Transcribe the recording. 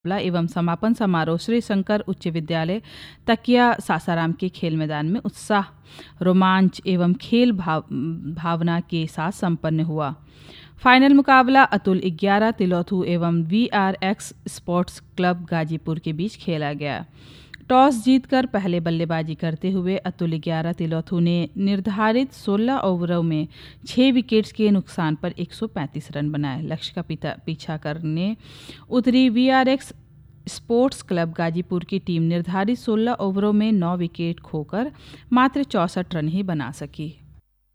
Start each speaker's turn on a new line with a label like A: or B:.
A: एवं समापन समारोह श्री शंकर उच्च विद्यालय तकिया सासाराम के खेल मैदान में उत्साह, रोमांच एवं खेल भावना के साथ संपन्न हुआ। फाइनल मुकाबला अतुल 11 तिलोथू एवं VRX स्पोर्ट्स क्लब गाजीपुर के बीच खेला गया। टॉस जीतकर पहले बल्लेबाजी करते हुए अतुल 11 तिलोथू ने निर्धारित 16 ओवरों में 6 विकेट्स के नुकसान पर 135 रन बनाए। लक्ष्य का पीछा करने उतरी VRX स्पोर्ट्स क्लब गाजीपुर की टीम निर्धारित 16 ओवरों में 9 विकेट खोकर मात्र 64 रन ही बना सकी।